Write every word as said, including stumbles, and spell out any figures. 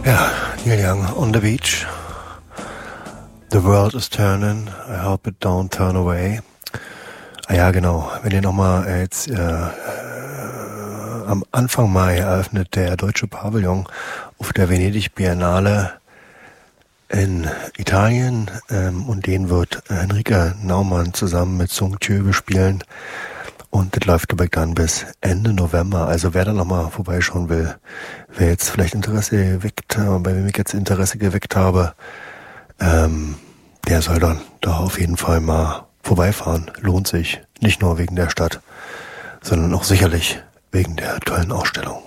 Ja, Neil Young, On the Beach. The world is turning, I hope it don't turn away. Ah ja, genau. Wenn ihr nochmal jetzt äh, äh, am Anfang Mai eröffnet der Deutsche Pavillon auf der Venedig Biennale in Italien ähm, und den wird Henrike Naumann zusammen mit Sung Tjö bespielen. Und das läuft aber dann bis Ende November. Also wer da nochmal vorbeischauen will, wer jetzt vielleicht Interesse geweckt, bei wem ich jetzt Interesse geweckt habe, ähm, der soll dann da auf jeden Fall mal vorbeifahren. Lohnt sich. Nicht nur wegen der Stadt, sondern auch sicherlich wegen der tollen Ausstellung.